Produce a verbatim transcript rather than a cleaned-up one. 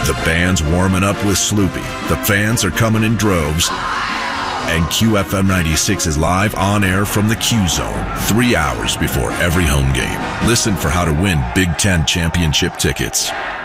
The band's warming up with Sloopy. The fans are coming in droves. And Q F M ninety-six is live on air from the Q Zone, three hours before every home game. Listen for how to win Big Ten championship tickets.